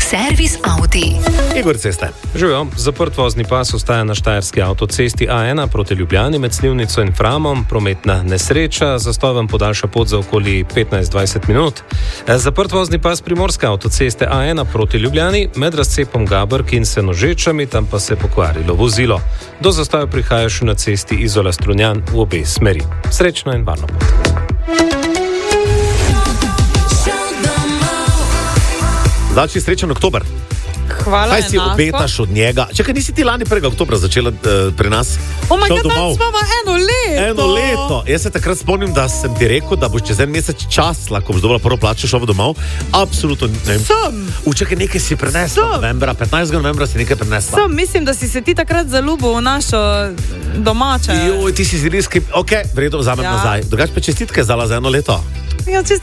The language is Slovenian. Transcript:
Servis Audi. Igor Ceste. Živijo, zaprt vozni pas ostaja na štajerski avtocesti A1 proti Ljubljani med Slivnico in Framom. Prometna nesreča, zastoj vam podaljša pot za okoli 15-20 minut. Zaprt vozni pas primorske avtoceste A1 proti Ljubljani med razcepom Gabrk in Senožečami, tam pa se je pokvarilo vozilo. Do zastoja prihaja še na cesti Izola-Strunjan v obe smeri. Srečno in varno pot. Znači srečen oktober. Hvala, kaj si enako obetaš od njega? Čakaj, nisi ti lani 1. oktobra začela pri nas? Danes imamo eno leto. Jaz se takrat spomnim, da sem ti rekel, da boš čez en mesec čas, lahko boš dobila prvo plačo, šel domov. Absolutno ne. Čakaj, nekaj si prenesla novembra, 15. novembra si nekaj prenesla. Mislim, da si se ti takrat zaljubil v našo domače. Joj, ti si ziliski. Ok, v redu, vzamem nazaj. Drugač pa čestitke zdala za eno leto. Ja,